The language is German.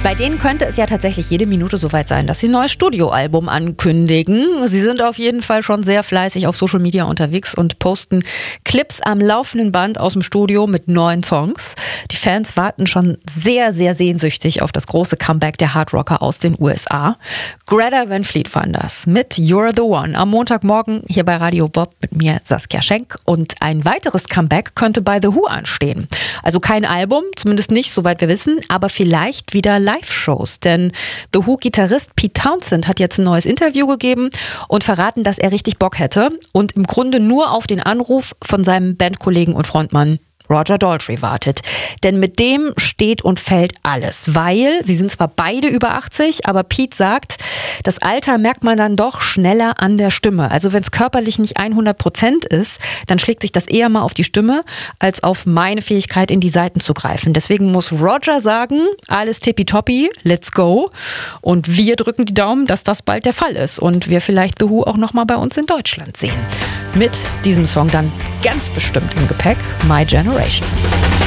Bei denen könnte es ja tatsächlich jede Minute soweit sein, dass sie ein neues Studioalbum ankündigen. Sie sind auf jeden Fall schon sehr fleißig auf Social Media unterwegs und posten Clips am laufenden Band aus dem Studio mit neuen Songs. Die Fans warten schon sehr, sehr sehnsüchtig auf das große Comeback der Hardrocker aus den USA. Greta Van Fleet waren das mit You're the One. Am Montagmorgen hier bei Radio Bob mit mir Saskia Schenk. Und ein weiteres Comeback könnte bei The Who anstehen. Also kein Album, zumindest nicht, soweit wir wissen, aber vielleicht wieder Live-Shows. Denn The Who-Gitarrist Pete Townshend hat jetzt ein neues Interview gegeben und verraten, dass er richtig Bock hätte und im Grunde nur auf den Anruf von seinem Bandkollegen und Frontmann Roger Daltrey wartet. Denn mit dem steht und fällt alles. Weil, sie sind zwar beide über 80, aber Pete sagt, das Alter merkt man dann doch schneller an der Stimme. Also wenn es körperlich nicht 100% ist, dann schlägt sich das eher mal auf die Stimme, als auf meine Fähigkeit, in die Saiten zu greifen. Deswegen muss Roger sagen, alles tippitoppi, let's go. Und wir drücken die Daumen, dass das bald der Fall ist. Und wir vielleicht The Who auch nochmal bei uns in Deutschland sehen. Mit diesem Song dann ganz bestimmt im Gepäck, My Generation.